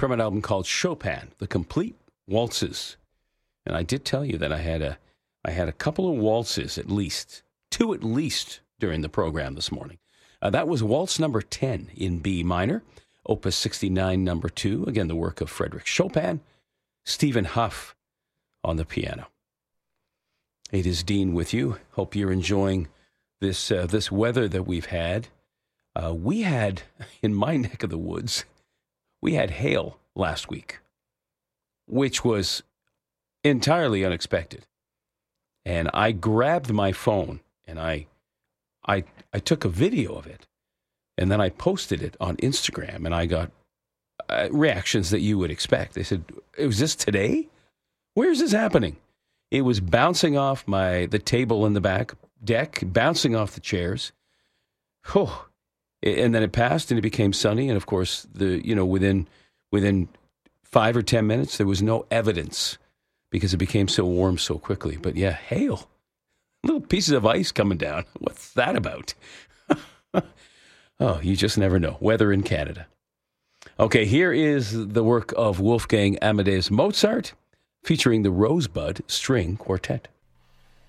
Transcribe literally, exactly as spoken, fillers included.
from an album called Chopin, The Complete Waltzes. And I did tell you that I had a I had a couple of waltzes at least, two at least during the program this morning. Uh, that was waltz number ten in B minor, opus sixty-nine, number two. Again, the work of Frederick Chopin, Stephen Huff on the piano. It is Dean with you. Hope you're enjoying this uh, this weather that we've had. Uh, we had, in my neck of the woods, we had hail last week, which was entirely unexpected. And I grabbed my phone and I, I, I took a video of it, and then I posted it on Instagram, and I got uh, reactions that you would expect. They said, "Was this today? Where's this happening?" It was bouncing off my the table in the back deck, bouncing off the chairs. Oh, and then it passed, and it became sunny. And of course, the you know within within five or ten minutes, there was no evidence because it became so warm so quickly. But yeah, hail, little pieces of ice coming down. What's that about? Oh, you just never know. Weather in Canada. Okay, here is the work of Wolfgang Amadeus Mozart, featuring the Rosebud String Quartet.